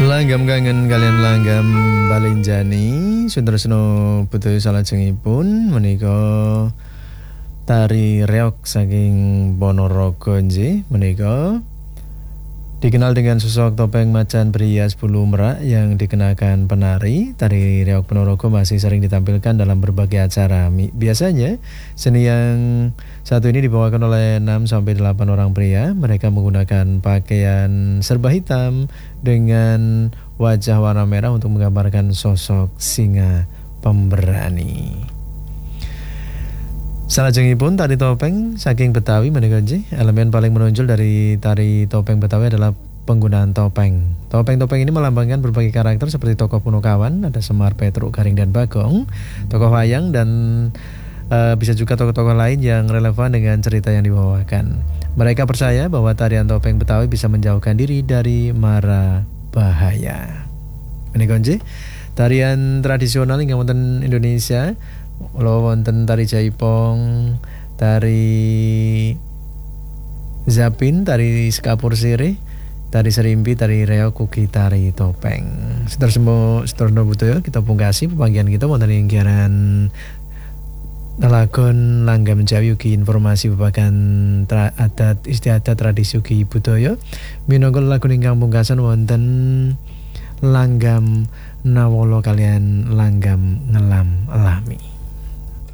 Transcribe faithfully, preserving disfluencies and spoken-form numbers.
Langgam kangen kalian langgam balenjani Sundarsno putu salajengipun menika tari reog saking Ponorogo nggih menika dikenal dengan sosok topeng macan berias bulu merak yang dikenakan penari. Tari reog Ponorogo masih sering ditampilkan dalam berbagai acara. Biasanya seni yang satu ini dibawakan oleh enam sampai delapan orang pria. Mereka menggunakan pakaian serba hitam dengan wajah warna merah untuk menggambarkan sosok singa pemberani. Salajengipun tari topeng saking Betawi menika nggih. Elemen paling menonjol dari tari topeng Betawi adalah penggunaan topeng. Topeng-topeng ini melambangkan berbagai karakter seperti tokoh Punokawan, ada Semar, Petruk, Garing dan Bagong, tokoh wayang dan uh, bisa juga tokoh-tokoh lain yang relevan dengan cerita yang dibawakan. Mereka percaya bahwa tarian topeng Betawi bisa menjauhkan diri dari mara bahaya. Menika nggih tarian tradisional ing wonten Indonesia. Kalau wonten tari jaipong, tari zapin, tari sekapur sirih, tari serimpi, tari reog, ugi tari topeng. Sedherek sedherek budaya kita pungkasi pepanggihan kita wonten ing giaran nelagon langgam Jawi ugi informasi babagan tra, adat istiadat tradisi ugi budaya. Minangka lagu ingkang pungkasan wonten langgam Nawolo kalian langgam Ngelam Lami.